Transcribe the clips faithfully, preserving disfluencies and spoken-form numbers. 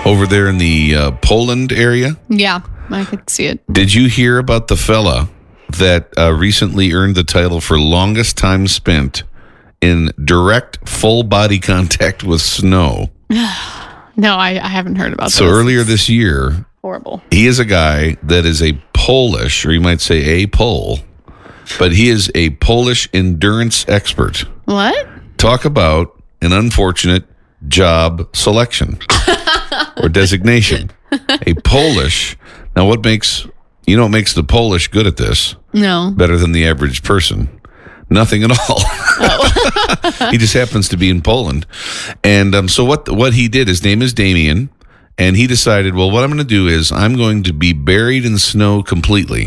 over there in the uh, Poland area. Yeah, I could see it. Did you hear about the fella that uh, recently earned the title for longest time spent in direct full body contact with snow? No, I, I haven't heard about so this. So earlier this year, horrible. He is a guy that is a Polish, or you might say a Pole, but he is a Polish endurance expert. What? Talk about an unfortunate job selection or designation. A Polish. Now, what makes, you know what makes the Polish good at this? No. Better than the average person? Nothing at all. Oh. He just happens to be in Poland. And um, so what what he did, his name is Damien, and he decided, well, what I'm going to do is I'm going to be buried in snow completely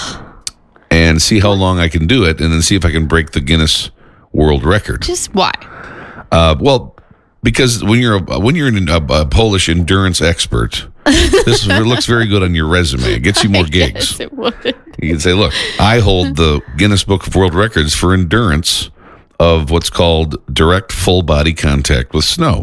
and see how long I can do it, and then see if I can break the Guinness World Record. Just why? Uh, well, because when you're a, when you're a, a Polish endurance expert, this looks very good on your resume. It gets you more gigs. Yes, it would. You can say, look, I hold the Guinness Book of World Records for endurance of what's called direct full body contact with snow.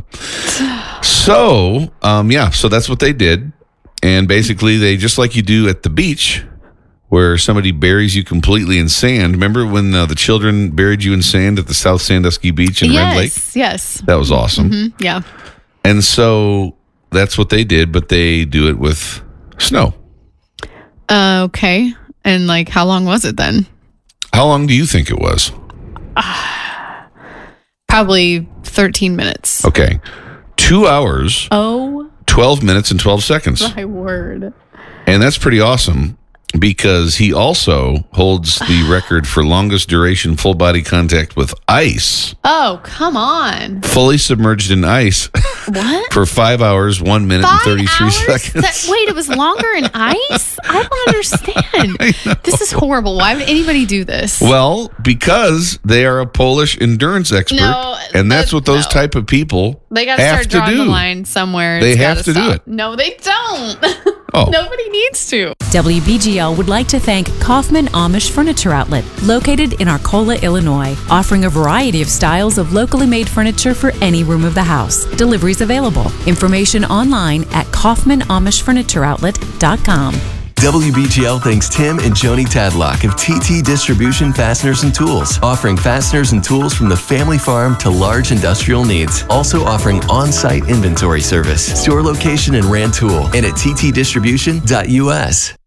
So, um, yeah, so that's what they did. And basically, they, just like you do at the beach, where somebody buries you completely in sand. Remember when uh, the children buried you in sand at the South Sandusky Beach in yes, Red Lake? Yes, yes. That was awesome. Mm-hmm, yeah. And so that's what they did, but they do it with snow. Uh, okay. And like, how long was it then? How long do you think it was? Uh, probably thirteen minutes. Okay. Two hours. Oh. twelve minutes and twelve seconds. My word. And that's pretty awesome because he also holds the record for longest duration full body contact with ice. Oh, come on. Fully submerged in ice. What? For five hours, one minute, five and thirty-three hours? seconds. That, wait, it was longer in ice? I don't understand. This is horrible. Why would anybody do this? Well, because they are a Polish endurance expert, no, and that's but, what those no. type of people they got to have start to drawing do. the line somewhere. They It's have gotta to do stop. it. No, they don't. Oh. Nobody needs to. W B G L would like to thank Kaufman Amish Furniture Outlet, located in Arcola, Illinois, offering a variety of styles of locally made furniture for any room of the house. Deliveries available. Information online at kaufman amish furniture outlet dot com. W B G L thanks Tim and Joni Tadlock of T T Distribution Fasteners and Tools, offering fasteners and tools from the family farm to large industrial needs. Also offering on-site inventory service, store location in Rantoul, and at t t distribution dot u s.